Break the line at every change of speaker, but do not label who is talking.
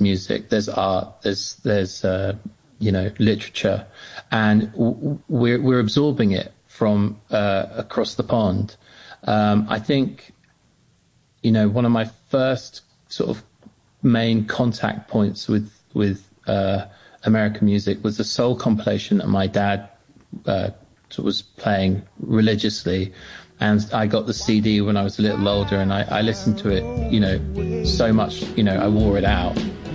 music, there's art, there's literature, and we're absorbing it from across the pond. I think, one of my first sort of main contact points with American music was the soul compilation that my dad was playing religiously, and I got the CD when I was a little older, and I listened to it, so much, I wore it out.